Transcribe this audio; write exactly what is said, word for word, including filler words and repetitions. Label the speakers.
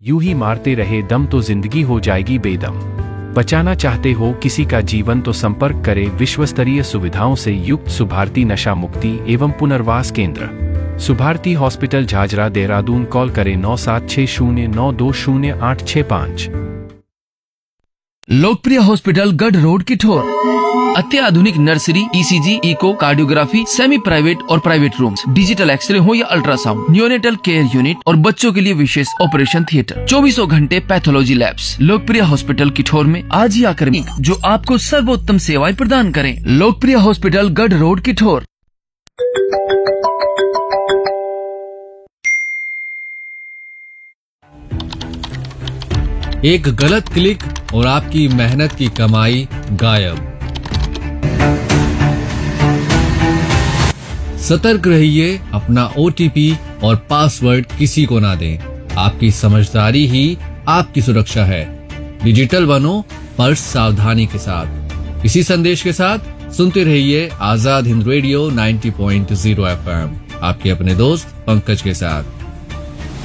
Speaker 1: यूं ही मारते रहे दम तो जिंदगी हो जाएगी बेदम। बचाना चाहते हो किसी का जीवन तो संपर्क करें विश्वस्तरीय सुविधाओं से युक्त सुभारती नशा मुक्ति एवं पुनर्वास केंद्र, सुभारती हॉस्पिटल झाझरा देहरादून। कॉल करें नौ सात छह शून्य नौ दो शून्य आठ छह पाँच।
Speaker 2: लोकप्रिय हॉस्पिटल गढ़ रोड किठोर, अत्याधुनिक nursery, ECG, eco, cardiography, semi private और प्राइवेट रूम्स, डिजिटल एक्सरे हो या अल्ट्रासाउंड, नियोनेटल केयर यूनिट और बच्चों के लिए विशेष ऑपरेशन थिएटर, चौबीसों घंटे पैथोलॉजी लैब्स। लोकप्रिय हॉस्पिटल किठोर में आज ही आकर जो आपको सर्वोत्तम सेवाएं प्रदान करें। लोकप्रिय हॉस्पिटल गढ़ रोड किठोर।
Speaker 3: एक गलत क्लिक और आपकी मेहनत की कमाई गायब। सतर्क रहिए, अपना ओटीपी और पासवर्ड किसी को ना दें। आपकी समझदारी ही आपकी सुरक्षा है। डिजिटल बनो पर सावधानी के साथ। इसी संदेश के साथ सुनते रहिए आजाद हिंद रेडियो नब्बे पॉइंट शून्य एफएम, आपके अपने दोस्त पंकज के साथ।